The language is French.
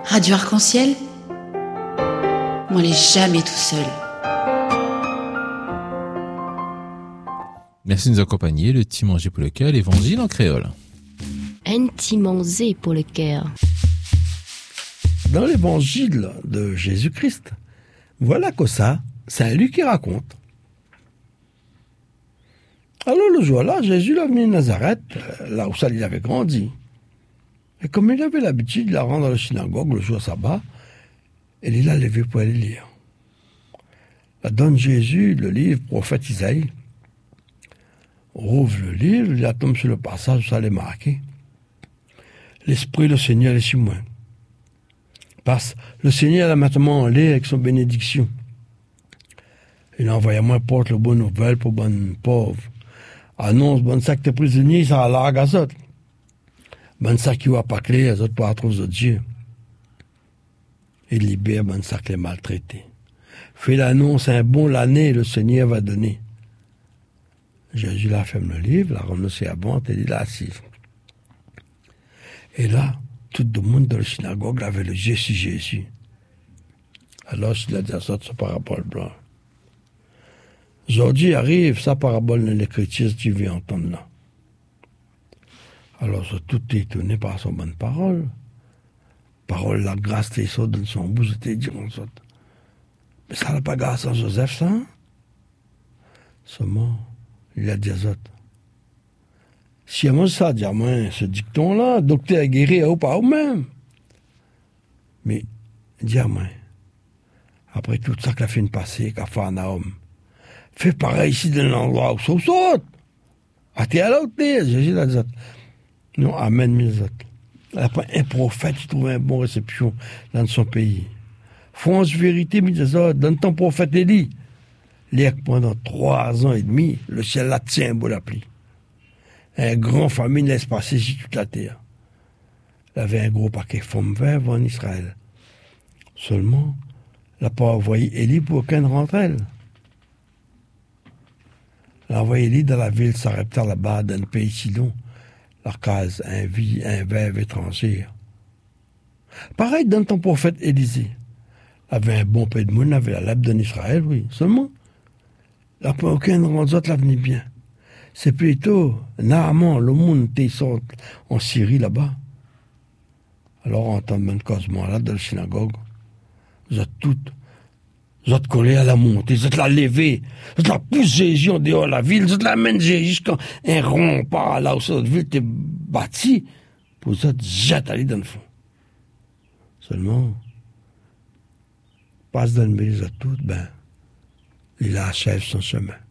Radio Arc-en-Ciel, on n'est jamais tout seul. Merci de nous accompagner, le petit manger pour le cœur, l'évangile en créole. Un petit manger pour le cœur. Dans l'évangile de Jésus-Christ, voilà que ça, c'est Luc qui raconte. Alors le jour-là, Jésus l'a venu à Nazareth, là où ça il avait grandi. Et comme il avait l'habitude de la rendre à la synagogue le jour sabbat, il l'a levé pour aller lire. Là donne Jésus le livre prophète Isaïe. Rouvre le livre, il tombe sur le passage où ça l'est marqué. L'Esprit le Seigneur est sur moi. Parce le Seigneur l'a maintenant en l'air avec son bénédiction. Il a envoyé à moi porte le bonne nouvelle pour bonne pauvre. Annonce bonne sac de prisonniers, ça a la gazette. Bonne sac qui va pas clé, les autres pas trop de Dieu. Il libère bonne sac les maltraités. Fait l'annonce, un bon l'année, le Seigneur va donner. Jésus la ferme le livre, la renoncé à bon, et il l'a assis. Et là, tout le monde dans la synagogue avait le yeux sur Jésus. Alors, il a dit à ça, sa parabole blanc. Aujourd'hui arrive sa parabole dans l'écriture, tu veux entendre là. Alors, tout est étonné par son bonne parole. Parole, la grâce, t'es ça dans son bouche, t'es dit, on saute. Mais ça n'a pas grâce à Joseph, ça, hein? Seulement, il a dit à autres. Si moi ça, dit à moi, ce dicton-là, docteur a guéri ou pas ou même. Mais, dis à moi, après tout ça qu'a fait une passée, qu'a fait un homme, fais pareil ici dans l'endroit où ça saute. Ah, t'es à l'autre, Jésus a dit. Non, amen, mes autres. Après, un prophète qui trouve une bonne réception dans son pays. France vérité, mes autres, dans ton prophète Élie. Pendant 3 ans et demi, le ciel la tient un beau la pluie. Un grand famine laisse passer sur toute la terre. Il avait un gros paquet de femmes veuves en Israël. Seulement, il n'a pas envoyé Élie pour aucune rentre elle. Il a envoyé Élie dans la ville Sarepta là-bas, dans le pays Sidon. La case, un veuve étranger. Pareil dans ton prophète Élisée. Il avait un bon pays de monde, il avait la lèpre en Israël, oui. Seulement, il n'a pas aucune rentre l'avenir bien. C'est plutôt Naaman, le monde qui sort en Syrie là-bas. Alors, en tant que cosmo là, dans la synagogue, vous êtes collés à la montée, vous êtes la levé, vous êtes la poussé Jésus en dehors de la ville, vous êtes la main Jésus jusqu'à un rond par là où cette ville était bâtie, pour vous êtes jeté aller dans le fond. Seulement, passe dans le milieu de tout, il achève son chemin.